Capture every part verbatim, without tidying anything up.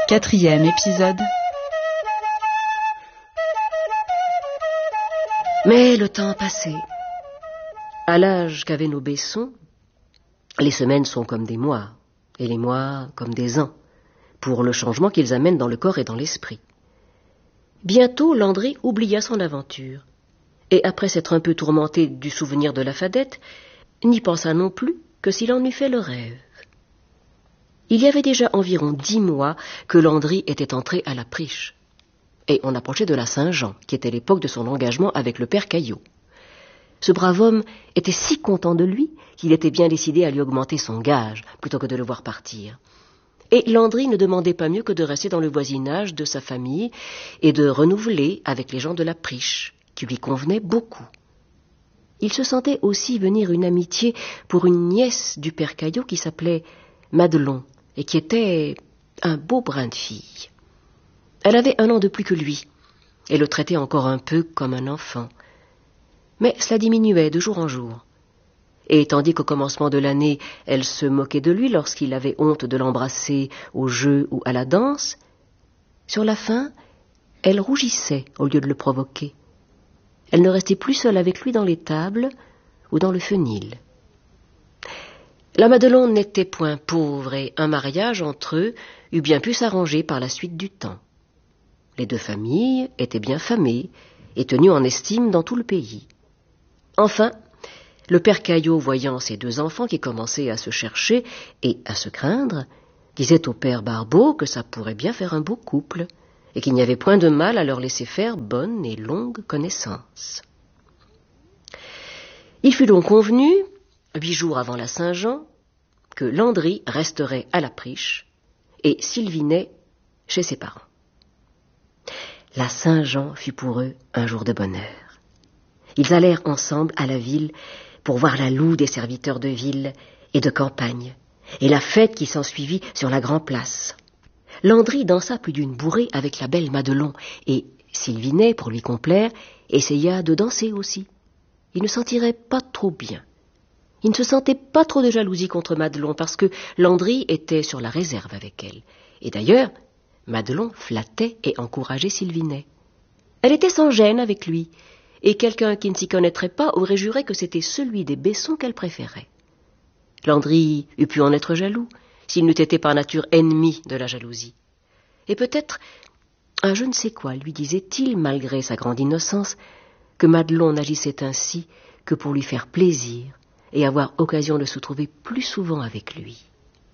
Quatrième épisode. Mais le temps passait. À l'âge qu'avaient nos Besson, les semaines sont comme des mois, et les mois comme des ans, pour le changement qu'ils amènent dans le corps et dans l'esprit. Bientôt, Landry oublia son aventure, et après s'être un peu tourmenté du souvenir de la fadette, n'y pensa non plus que s'il en eût fait le rêve. Il y avait déjà environ dix mois que Landry était entré à la Priche, et on approchait de la Saint-Jean, qui était l'époque de son engagement avec le père Caillot. Ce brave homme était si content de lui qu'il était bien décidé à lui augmenter son gage, plutôt que de le voir partir. Et Landry ne demandait pas mieux que de rester dans le voisinage de sa famille et de renouveler avec les gens de la Priche, qui lui convenaient beaucoup. Il se sentait aussi venir une amitié pour une nièce du père Caillot qui s'appelait Madelon, et qui était un beau brin de fille. Elle avait un an de plus que lui, et le traitait encore un peu comme un enfant. Mais cela diminuait de jour en jour. Et tandis qu'au commencement de l'année, elle se moquait de lui lorsqu'il avait honte de l'embrasser au jeu ou à la danse, sur la fin, elle rougissait au lieu de le provoquer. Elle ne restait plus seule avec lui dans l'étable ou dans le fenil. La Madelon n'était point pauvre et un mariage entre eux eût bien pu s'arranger par la suite du temps. Les deux familles étaient bien famées et tenues en estime dans tout le pays. Enfin, le père Caillot, voyant ses deux enfants qui commençaient à se chercher et à se craindre, disait au père Barbeau que ça pourrait bien faire un beau couple et qu'il n'y avait point de mal à leur laisser faire bonne et longue connaissance. Il fut donc convenu, huit jours avant la Saint-Jean, que Landry resterait à la Priche et Sylvinet chez ses parents. La Saint-Jean fut pour eux un jour de bonheur. Ils allèrent ensemble à la ville pour voir la loue des serviteurs de ville et de campagne, et la fête qui s'ensuivit sur la grande place. Landry dansa plus d'une bourrée avec la belle Madelon, et Sylvinet, pour lui complaire, essaya de danser aussi. Il ne s'en tirait pas trop bien. Il ne se sentait pas trop de jalousie contre Madelon, parce que Landry était sur la réserve avec elle. Et d'ailleurs, Madelon flattait et encourageait Sylvinet. Elle était sans gêne avec lui, et quelqu'un qui ne s'y connaîtrait pas aurait juré que c'était celui des Besson qu'elle préférait. Landry eût pu en être jaloux, s'il n'eût été par nature ennemi de la jalousie. Et peut-être un je ne sais quoi lui disait-il, malgré sa grande innocence, que Madelon n'agissait ainsi que pour lui faire plaisir et avoir occasion de se trouver plus souvent avec lui.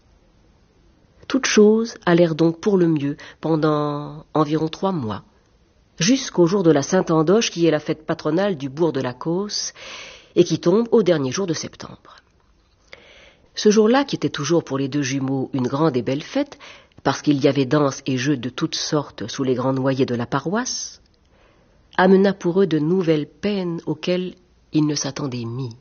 Toutes choses allèrent donc pour le mieux pendant environ trois mois, jusqu'au jour de la Sainte-Andoche, qui est la fête patronale du bourg de la Causse et qui tombe au dernier jour de septembre. Ce jour-là, qui était toujours pour les deux jumeaux une grande et belle fête, parce qu'il y avait danse et jeux de toutes sortes sous les grands noyers de la paroisse, amena pour eux de nouvelles peines auxquelles ils ne s'attendaient mis.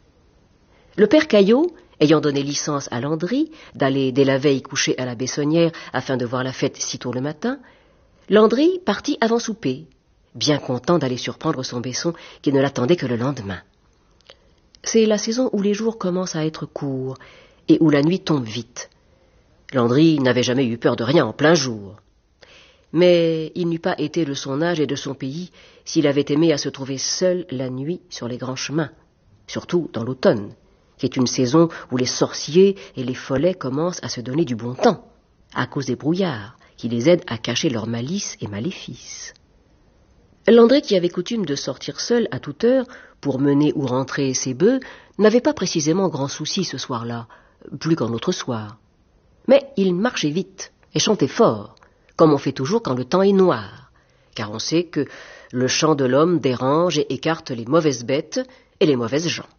Le père Caillot, ayant donné licence à Landry d'aller dès la veille coucher à la Bessonnière afin de voir la fête sitôt le matin, Landry partit avant souper, bien content d'aller surprendre son Besson qui ne l'attendait que le lendemain. C'est la saison où les jours commencent à être courts et où la nuit tombe vite. Landry n'avait jamais eu peur de rien en plein jour. Mais il n'eût pas été de son âge et de son pays s'il avait aimé à se trouver seul la nuit sur les grands chemins, surtout dans l'automne, qui est une saison où les sorciers et les follets commencent à se donner du bon temps, à cause des brouillards, qui les aident à cacher leurs malices et maléfices. Landry, qui avait coutume de sortir seul à toute heure pour mener ou rentrer ses bœufs, n'avait pas précisément grand souci ce soir-là, plus qu'un autre soir. Mais il marchait vite et chantait fort, comme on fait toujours quand le temps est noir, car on sait que le chant de l'homme dérange et écarte les mauvaises bêtes et les mauvaises gens.